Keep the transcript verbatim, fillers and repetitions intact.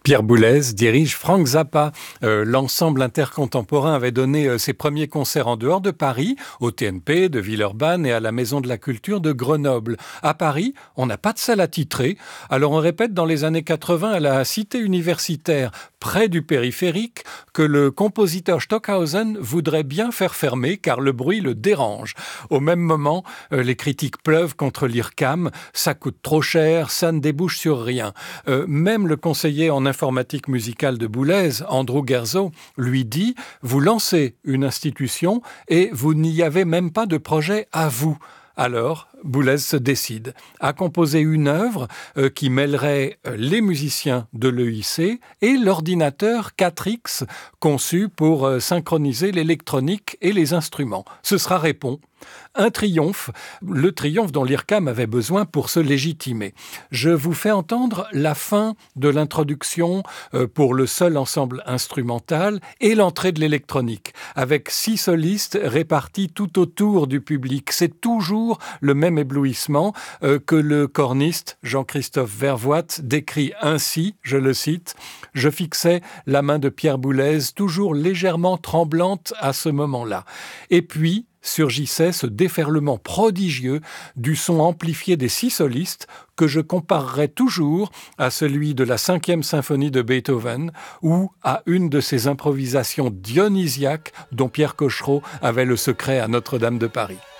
Pierre Boulez dirige Frank Zappa. Euh, l'ensemble intercontemporain avait donné euh, ses premiers concerts en dehors de Paris, au T N P de Villeurbanne et à la Maison de la Culture de Grenoble. À Paris, on n'a pas de salle attitrée, alors on répète dans les années quatre-vingts à la cité universitaire, près du périphérique, que le compositeur Stockhausen voudrait bien faire fermer car le bruit le dérange. Au même moment, euh, les critiques pleuvent contre l'I R C A M, ça coûte trop cher, ça ne débouche sur rien. Euh, même le conseiller en informatique musicale de Boulez, Andrew Gerzo, lui dit « Vous lancez une institution et vous n'y avez même pas de projet à vous ». Alors, Boulez se décide à composer une œuvre euh, qui mêlerait euh, les musiciens de l'E I C et l'ordinateur quatre X conçu pour euh, synchroniser l'électronique et les instruments. Ce sera Répond. Un triomphe, le triomphe dont l'I R C A M avait besoin pour se légitimer. Je vous fais entendre la fin de l'introduction euh, pour le seul ensemble instrumental et l'entrée de l'électronique, avec six solistes répartis tout autour du public. C'est toujours le même éblouissement euh, que le corniste Jean-Christophe Vervoite décrit ainsi, je le cite, « Je fixais la main de Pierre Boulez, toujours légèrement tremblante à ce moment-là. Et puis, surgissait ce déferlement prodigieux du son amplifié des six solistes que je comparerais toujours à celui de la cinquième symphonie de Beethoven ou à une de ces improvisations dionysiaques dont Pierre Cochereau avait le secret à Notre-Dame de Paris.